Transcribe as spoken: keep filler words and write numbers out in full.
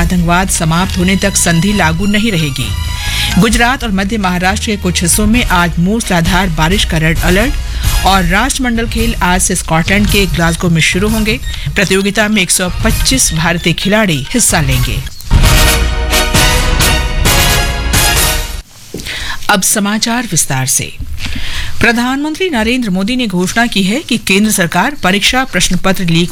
आतंकवाद समाप्त होने तक संधि लागू नहीं रहेगी। गुजरात और मध्य महाराष्ट्र के कुछ हिस्सों में आज मूसलाधार बारिश का रेड अलर्ट। और राष्ट्रमंडल खेल आज से स्कॉटलैंड के ग्लासगो में शुरू होंगे। प्रतियोगिता में एक सौ पच्चीस भारतीय खिलाड़ी हिस्सा लेंगे। अब समाचार विस्तार से। प्रधानमंत्री नरेंद्र मोदी ने घोषणा की है कि केंद्र सरकार परीक्षा प्रश्न पत्र लीक